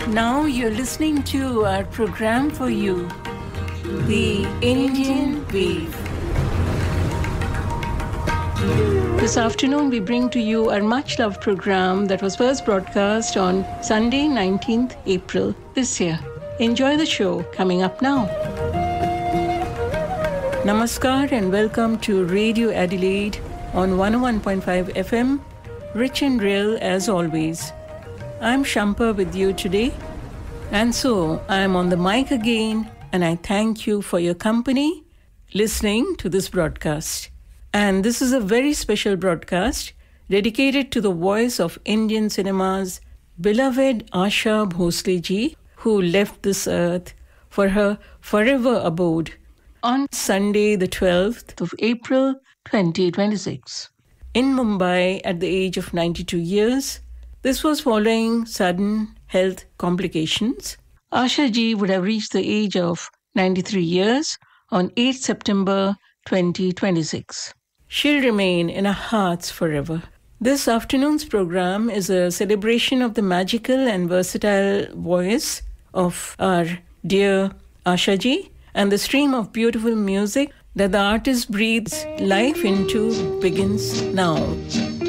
Now you're listening to our program for you, The Indian Wave. This afternoon, we bring to you our much-loved program that was first broadcast on Sunday, 19th April this year. Enjoy the show coming up now. Namaskar and welcome to Radio Adelaide on 101.5 FM, rich and real as always. I'm Shampa with you today. And so I'm on the mic again, and I thank you for your company listening to this broadcast. And this is a very special broadcast dedicated to the voice of Indian cinema's beloved Asha Bhosle ji, who left this earth for her forever abode on Sunday, the 12th of April, 2026. In Mumbai at the age of 92 years, this was following sudden health complications. Asha ji would have reached the age of 93 years on 8 September 2026. She'll remain in our hearts forever. This afternoon's program is a celebration of the magical and versatile voice of our dear Asha ji and the stream of beautiful music that the artist breathes life into begins now.